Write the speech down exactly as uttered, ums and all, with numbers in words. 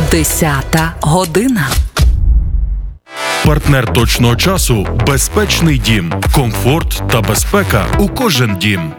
Десята година. Партнер точного часу – безпечний дім. Комфорт та безпека у кожен дім.